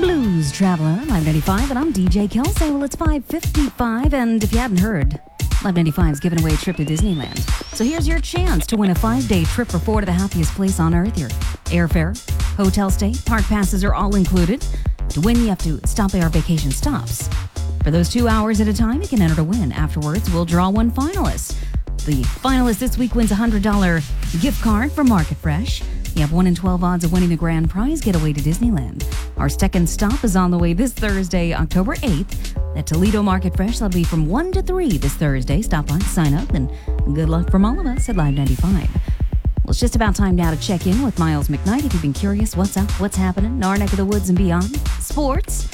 Blues Traveler, Live 95, and I'm DJ Kelsey. Well, it's 5:55, and if you hadn't heard, Live 95 is giving away a trip to Disneyland. So here's your chance to win a 5-day trip for 4 to the happiest place on earth. Your airfare, hotel stay, park passes are all included. To win, you have to stop at our vacation stops. For those 2 hours at a time, you can enter to win. Afterwards, we'll draw one finalist. The finalist this week wins a $100 gift card from Market Fresh. You have 1 in 12 odds of winning the grand prize getaway to Disneyland. Our second stop is on the way this Thursday, October 8th, at Toledo Market Fresh. That'll be from 1 to 3 this Thursday. Stop by, sign up, and good luck from all of us at Live 95. Well, it's just about time now to check in with Miles McKnight. If you've been curious, what's up, what's happening in our neck of the woods and beyond, sports,